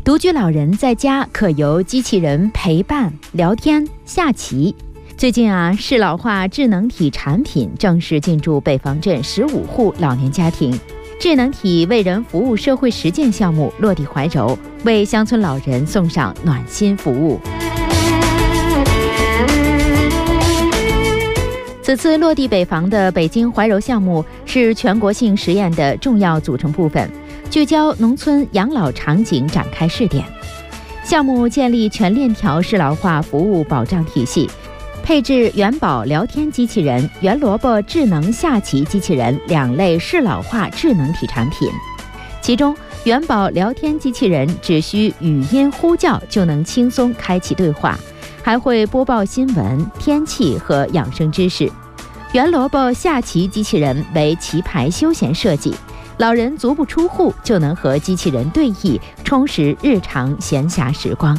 独居老人在家可由机器人陪伴、聊天、下棋。最近适老化智能体产品正式进驻北方镇15户老年家庭。智能体为人服务社会实践项目落地怀柔，为乡村老人送上暖心服务。此次落地北房的北京怀柔项目是全国性实验的重要组成部分，聚焦农村养老场景展开试点。项目建立全链条适老化服务保障体系，配置元宝聊天机器人、圆萝卜智能下棋机器人2类适老化智能体产品。其中，元宝聊天机器人只需语音呼叫就能轻松开启对话，还会播报新闻、天气和养生知识。圆萝卜下棋机器人为棋牌休闲设计，老人足不出户就能和机器人对弈，充实日常闲暇时光。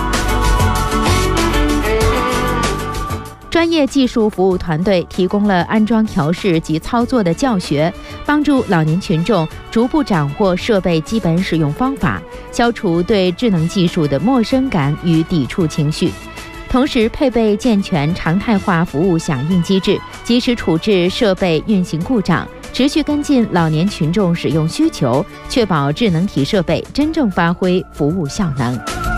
专业技术服务团队提供了安装调试及操作的教学，帮助老年群众逐步掌握设备基本使用方法，消除对智能技术的陌生感与抵触情绪。同时配备健全常态化服务响应机制，及时处置设备运行故障，持续跟进老年群众使用需求，确保智能体设备真正发挥服务效能。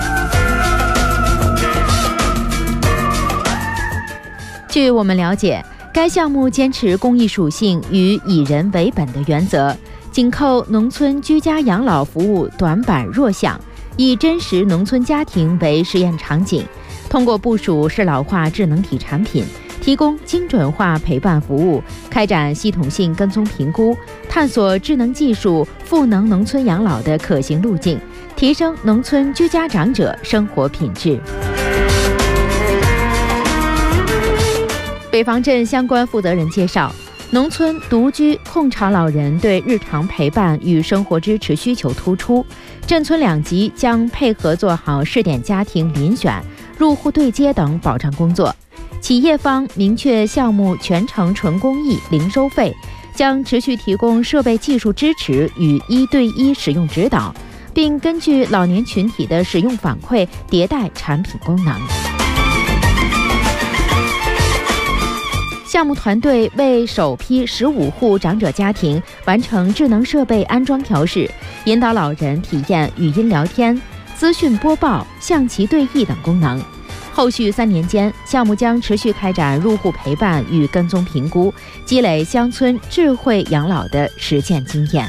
据我们了解，该项目坚持公益属性与以人为本的原则，紧扣农村居家养老服务短板弱项，以真实农村家庭为实验场景，通过部署适老化智能体产品，提供精准化陪伴服务，开展系统性跟踪评估，探索智能技术赋能农村养老的可行路径，提升农村居家长者生活品质。北方镇相关负责人介绍，农村独居空巢老人对日常陪伴与生活支持需求突出，镇村2级将配合做好试点家庭遴选、入户对接等保障工作。企业方明确项目全程纯公益、零收费，将持续提供设备技术支持与1对1使用指导，并根据老年群体的使用反馈迭代产品功能。项目团队为首批15户长者家庭完成智能设备安装调试，引导老人体验语音聊天、资讯播报、象棋对弈等功能。后续3年间，项目将持续开展入户陪伴与跟踪评估，积累乡村智慧养老的实践经验。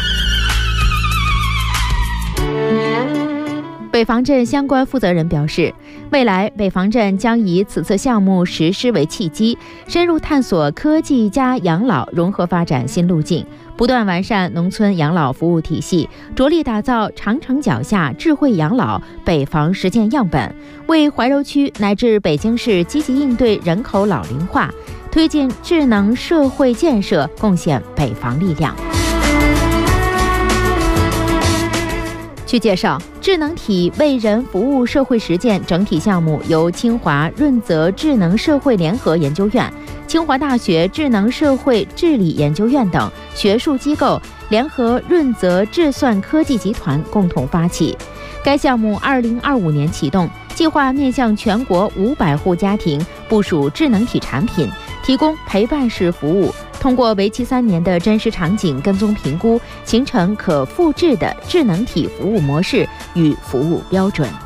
北方镇相关负责人表示，未来北方镇将以此次项目实施为契机，深入探索科技加养老融合发展新路径，不断完善农村养老服务体系，着力打造长城脚下智慧养老北房实践样本，为怀柔区乃至北京市积极应对人口老龄化、推进智能社会建设贡献北房力量。据介绍，智能体为人服务社会实践整体项目由清华润泽智能社会联合研究院、清华大学智能社会治理研究院等学术机构联合润泽智算科技集团共同发起。该项目2025年启动，计划面向全国500户家庭部署智能体产品，提供陪伴式服务，通过为期3年的真实场景跟踪评估，形成可复制的智能体服务模式与服务标准。